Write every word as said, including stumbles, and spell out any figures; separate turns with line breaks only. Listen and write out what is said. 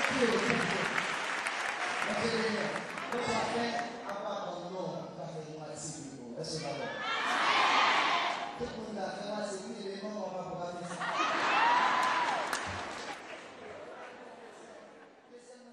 you. Thank you. Kasi, masakit ang pagkakalo sa mga sipin ko. Kasi ba? Ito po na,